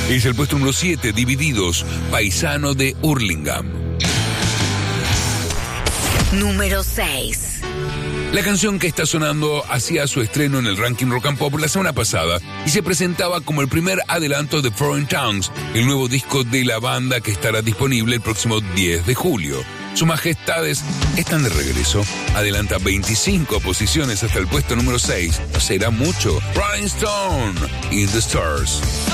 Es el puesto número 7, Divididos, Paisano de Hurlingham. Número 6. La canción que está sonando hacía su estreno en el ranking Rock and Pop la semana pasada y se presentaba como el primer adelanto de Foreign Tongues, el nuevo disco de la banda que estará disponible el próximo 10 de julio. Sus majestades están de regreso. Adelanta 25 posiciones hasta el puesto número 6. No será mucho. Rolling Stone, In the Stars.